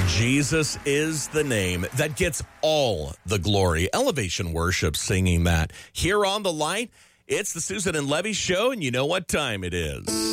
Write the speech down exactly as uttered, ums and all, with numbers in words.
Jesus is the name that gets all the glory. Elevation Worship singing that. Here on the Light, it's the Susan and Levy Show, and you know what time it is.